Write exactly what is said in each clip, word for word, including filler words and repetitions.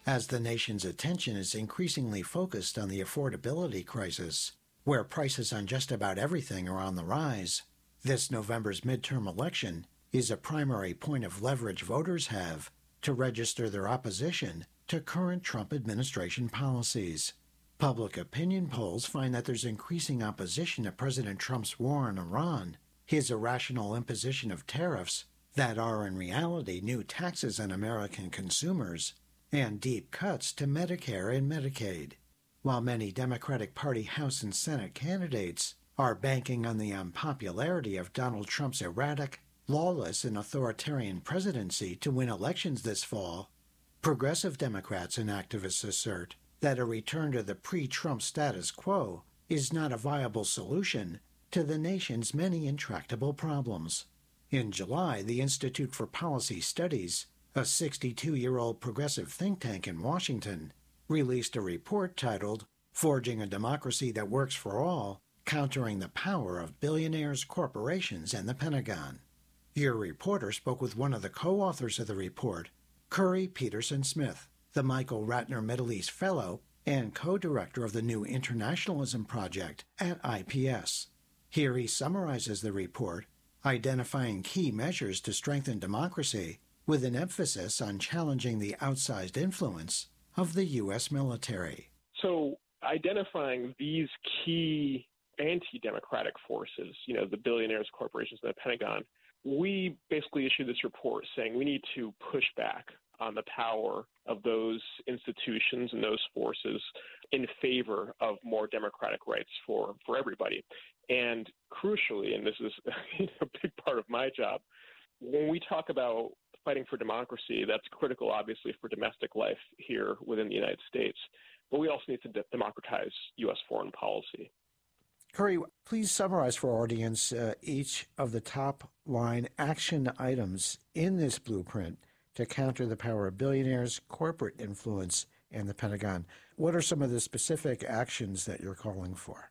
as the nation's attention is increasingly focused on the affordability crisis, where prices on just about everything are on the rise. This November's midterm election is a primary point of leverage voters have to register their opposition to current Trump administration policies. Public opinion polls find that there's increasing opposition to President Trump's war on Iran, his irrational imposition of tariffs that are in reality new taxes on American consumers, and deep cuts to Medicare and Medicaid. While many Democratic Party House and Senate candidates are banking on the unpopularity of Donald Trump's erratic, lawless, and authoritarian presidency to win elections this fall, progressive Democrats and activists assert that a return to the pre-Trump status quo is not a viable solution to the nation's many intractable problems. In July, the Institute for Policy Studies, a sixty-two-year-old progressive think tank in Washington, released a report titled Forging a Democracy That Works for All, Countering the Power of Billionaires, Corporations, and the Pentagon. Your reporter spoke with one of the co-authors of the report, Curry Peterson Smith, the Michael Ratner Middle East Fellow and co-director of the New Internationalism Project at I P S. Here he summarizes the report, identifying key measures to strengthen democracy with an emphasis on challenging the outsized influence of the U S military. So identifying these key anti-democratic forces, you know, the billionaires, corporations, and the Pentagon, we basically issued this report saying we need to push back on the power of those institutions and those forces in favor of more democratic rights for, for everybody. And crucially, and this is a big part of my job, when we talk about fighting for democracy, that's critical, obviously, for domestic life here within the United States. But we also need to de- democratize U S foreign policy. Curry, please summarize for our audience uh, each of the top-line action items in this blueprint to counter the power of billionaires, corporate influence, and the Pentagon. What are some of the specific actions that you're calling for?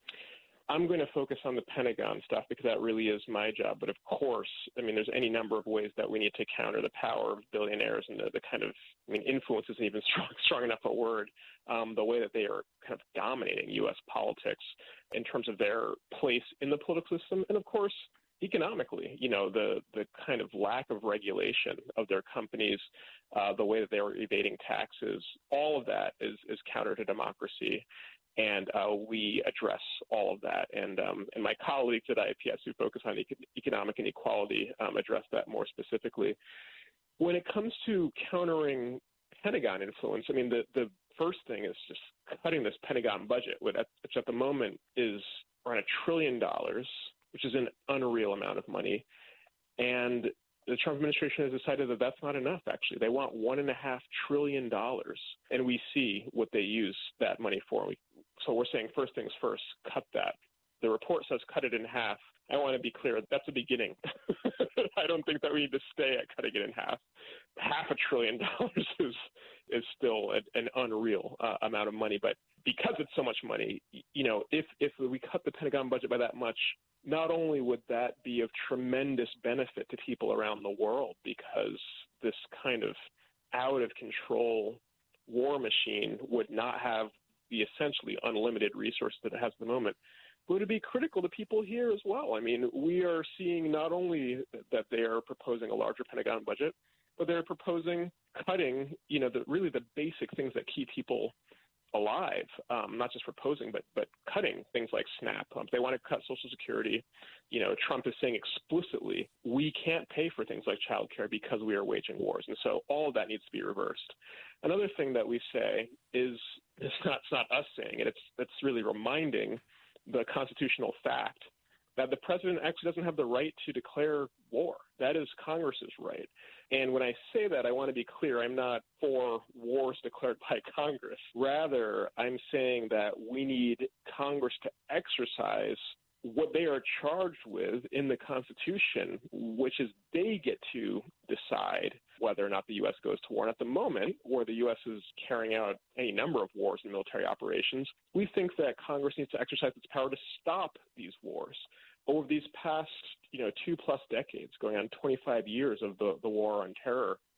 I'm going to focus on the Pentagon stuff because that really is my job. But of course, I mean, there's any number of ways that we need to counter the power of billionaires and the, the kind of, I mean, influence isn't even strong, strong enough a word, um, the way that they are kind of dominating U S politics in terms of their place in the political system. And of course, economically, you know, the, the kind of lack of regulation of their companies, uh, the way that they are evading taxes, all of that is, is counter to democracy. And uh, we address all of that. And um, and my colleagues at I P S who focus on econ- economic inequality um, address that more specifically. When it comes to countering Pentagon influence, I mean, the, the first thing is just cutting this Pentagon budget, which at, which at the moment is around a trillion dollars, which is an unreal amount of money. And the Trump administration has decided that that's not enough, actually. They want one and a half trillion dollars. And we see what they use that money for. We, so we're saying first things first, cut that. The report says cut it in half. I want to be clear, that's a beginning. I don't think that we need to stay at cutting it in half. Half a trillion dollars is is still a, an unreal uh, amount of money. But because it's so much money, you know, if if we cut the Pentagon budget by that much, not only would that be of tremendous benefit to people around the world, because this kind of out of control war machine would not have the essentially unlimited resources that it has at the moment, but it would be critical to people here as well. I mean, we are seeing not only that they are proposing a larger Pentagon budget, but they're proposing cutting, you know, the, really the basic things that keep people alive, um, not just proposing, but but cutting things like SNAP. Um, they want to cut Social Security. You know, Trump is saying explicitly, we can't pay for things like child care because we are waging wars. And so all of that needs to be reversed. Another thing that we say is, it's not, it's not us saying it, it's, it's really reminding the constitutional fact that the president actually doesn't have the right to declare war. That is Congress's right. And when I say that, I want to be clear, I'm not for wars declared by Congress. Rather, I'm saying that we need Congress to exercise what they are charged with in the Constitution, which is they get to decide whether or not the U S goes to war. And at the moment, where the U S is carrying out any number of wars and military operations, we think that Congress needs to exercise its power to stop these wars. Over these past, you know, two plus decades, going on twenty-five years of the, the war on terror,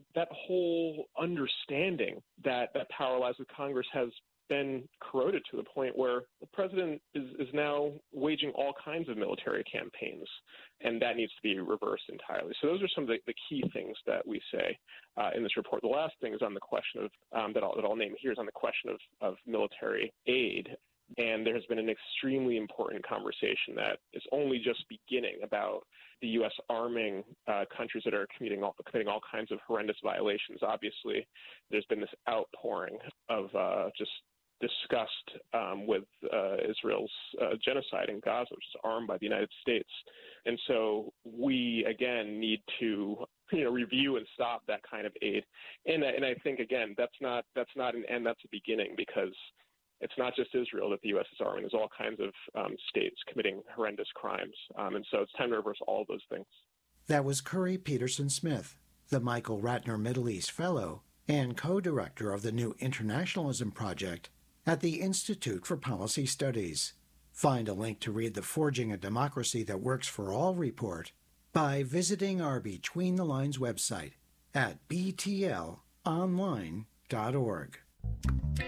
that whole understanding that, that power lies with Congress has been corroded to the point where the president is, is now waging all kinds of military campaigns, and that needs to be reversed entirely. So those are some of the, the key things that we say uh, in this report. The last thing is on the question of um, that, I'll, that I'll name here is on the question of, of military aid. And there has been an extremely important conversation that is only just beginning about the U S arming uh, countries that are committing all, committing all kinds of horrendous violations. Obviously, there's been this outpouring of uh, just disgust um, with uh, Israel's uh, genocide in Gaza, which is armed by the United States. And so we, again, need to you know, review and stop that kind of aid. And, and I think, again, that's not that's not an end, that's a beginning, because it's not just Israel that the U S is arming. There's all kinds of um, states committing horrendous crimes. Um, and so it's time to reverse all of those things. That was Curry Peterson Smith, the Michael Ratner Middle East Fellow and co-director of the New Internationalism Project at the Institute for Policy Studies. Find a link to read the Forging a Democracy That Works for All report by visiting our Between the Lines website at b t l online dot org.